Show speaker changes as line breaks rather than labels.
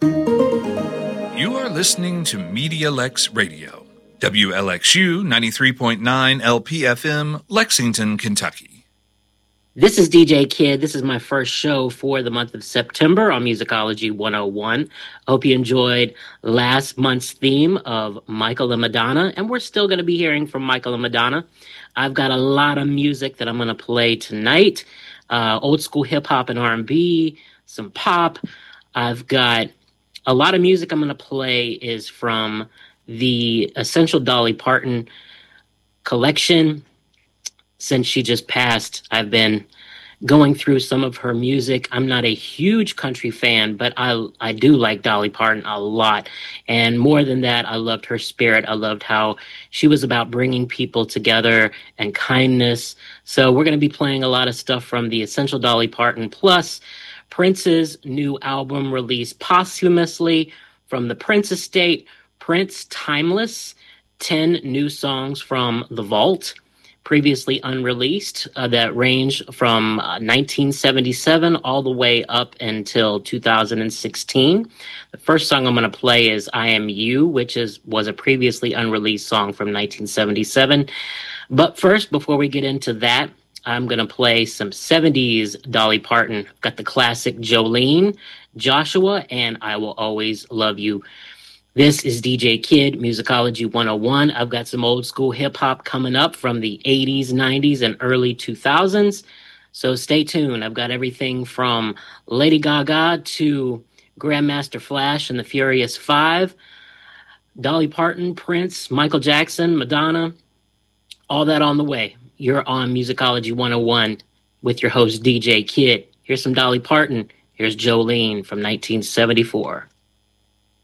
You are listening to MediaLex Radio, WLXU 93.9 LPFM, Lexington, Kentucky.
This is DJ Kid. This is my first show for the month of September on Musicology 101. I hope you enjoyed last month's theme of Michael and Madonna, and we're still going to be hearing from Michael and Madonna. I've got a lot of music that I'm going to play tonight. Old school hip hop and R&B, some pop. I've got a lot of music I'm going to play is from the Essential Dolly Parton collection. Since she just passed, I've been going through some of her music. I'm not a huge country fan, but I do like Dolly Parton a lot. And more than that, I loved her spirit. I loved how she was about bringing people together and kindness. So we're going to be playing a lot of stuff from the Essential Dolly Parton, plus Prince's new album released posthumously from the Prince estate, Prince Timeless, 10 new songs from The Vault, previously unreleased, that range from 1977 all the way up until 2016. The first song I'm going to play is I Am You, which was a previously unreleased song from 1977. But first, before we get into that, I'm going to play some 70s Dolly Parton. I've got the classic Jolene, Joshua, and I Will Always Love You. This is DJ Kid, Musicology 101. I've got some old school hip hop coming up from the 80s, 90s, and early 2000s. So stay tuned. I've got everything from Lady Gaga to Grandmaster Flash and the Furious Five, Dolly Parton, Prince, Michael Jackson, Madonna, all that on the way. You're on Musicology 101 with your host, DJ Kid. Here's some Dolly Parton. Here's Jolene from 1974.